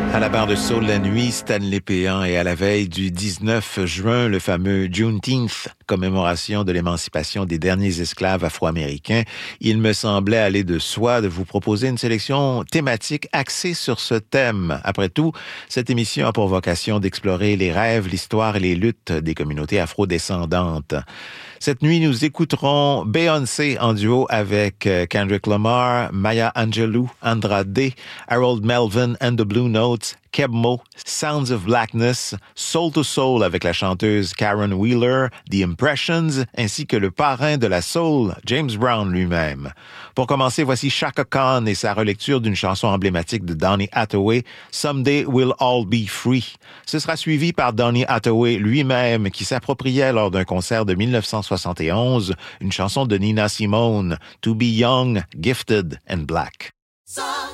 À la barre de Soul la nuit, Stanley Péan, et à la veille du 19 juin, le fameux Juneteenth, commémoration de l'émancipation des derniers esclaves afro-américains, il me semblait aller de soi de vous proposer une sélection thématique axée sur ce thème. Après tout, cette émission a pour vocation d'explorer les rêves, l'histoire et les luttes des communautés afro-descendantes. Cette nuit, nous écouterons Beyoncé en duo avec Kendrick Lamar, Maya Angelou, Andrade, Harold Melvin and the Blue Notes, Keb Mo, Sounds of Blackness, Soul to Soul avec la chanteuse Karen Wheeler, The Impressions, ainsi que le parrain de la soul, James Brown lui-même. Pour commencer, voici Chaka Khan et sa relecture d'une chanson emblématique de Donny Hathaway, Someday We'll All Be Free. Ce sera suivi par Donny Hathaway lui-même qui s'appropriait lors d'un concert de 1971 une chanson de Nina Simone, To Be Young, Gifted and Black.